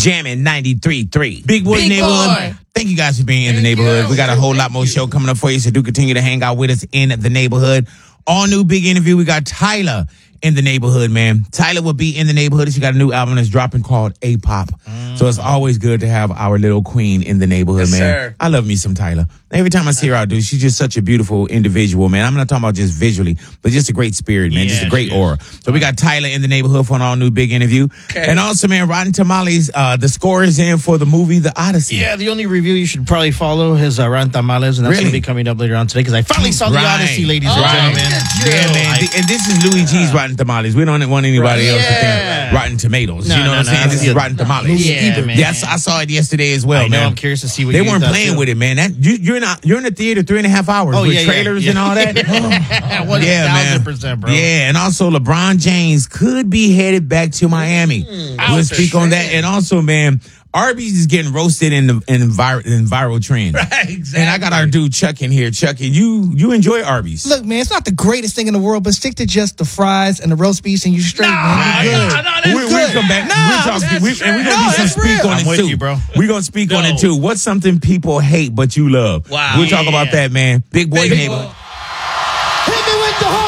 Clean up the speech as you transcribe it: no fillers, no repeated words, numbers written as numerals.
Jamming 93.3. Big Boy Big Neighborhood. Boy. Thank you guys for being in the neighborhood. We got a whole lot more show coming up for you, so do continue to hang out with us in the neighborhood. All new big interview. We got Tyler in the neighborhood, man. Tyler will be in the neighborhood. She got a new album that's dropping called A-Pop. So it's always good to have our little queen in the neighborhood, man. Sir. I love me some Tyler. Every time I see her out, dude, she's just such a beautiful individual, man. I'm not talking about just visually, but just a great spirit, man. Just a great aura. So we got Tyler in the neighborhood for an all new big interview. Okay. And also, man, Rotten Tamales, the score is in for the movie The Odyssey. Yeah, the only review you should probably follow is Rotten Tamales, and that's going to be coming up later on today because I finally saw The Odyssey, ladies and gentlemen. Yeah, man. And this is Louis G's Rotten Tamales. We don't want anybody else to think Rotten Tomatoes. No, you know what I'm saying? This is Rotten Tamales. Yeah, man. Yes, I saw it yesterday as well, I know, man. I'm curious to see what they you weren't thought, playing too. with it, man. You're in the theater 3.5 hours with trailers and all that. Yeah, man. 1000%, bro. Yeah, and also LeBron James could be headed back to Miami. We'll speak on that. And also, man, Arby's is getting roasted in viral trends. Right, exactly. And I got our dude Chuck in here. Chuck, and you enjoy Arby's. Look, man, it's not the greatest thing in the world, but stick to just the fries and the roast beef and you straight, man. You're good. We'll come back. We're going to speak on I'm it with too. you, bro. We're going to speak on it too. What's something people hate but you love? Wow. We'll talk about that, man. Big Boy Neighborhood.